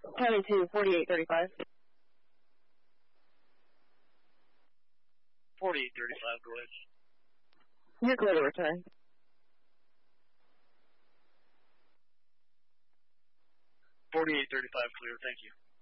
County 2, 4835. 4835, go ahead. You're clear to return. 4835, clear, thank you.